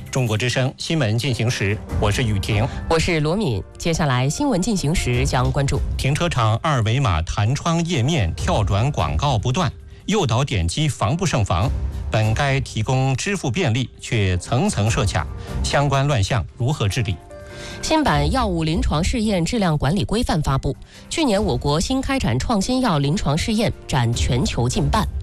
中国之声新闻进行时，我是雨婷， 我是罗敏。接下来新闻进行时将关注： 停车场二维码弹窗页面跳转广告不断，诱导点击防不胜防。本该提供支付便利，却层层设卡，相关乱象如何治理？ 新版药物临床试验质量管理规范发布。去年我国新开展创新药临床试验占全球近半。